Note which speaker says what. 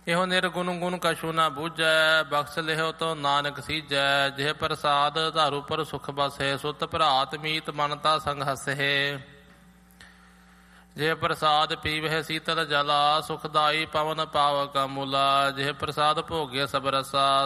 Speaker 1: ਇਹੋ ਨਿਰਗੁਣ ਗੁਣ ਕਛੂ ਨਾ ਬੂਝੈ, ਬਖਸ਼ ਲਿਹੋ ਤੋ ਨਾਨਕ ਸੀਜੈ। ਜਿਹ ਪ੍ਰਸਾਦ ਧਾਰੂ ਪਰ ਸੁਖ ਬਸੈ, ਸੁਤ ਭਰਾਤ ਮੀਤ ਮਨ ਤਾ ਸੰਗ ਹਸਹਿ। ਜਿਹ ਪ੍ਰਸਾਦ ਪੀਵਹਿ ਸੀਤਲ ਜਲਾ, ਸੁਖਦਾਈ ਪਵਨ ਪਾਵਕ ਅਮੂਲਾ। ਜਿਹ ਪ੍ਰਸਾਦ ਭੋਗਿਆ ਸਭ ਰਸਾ,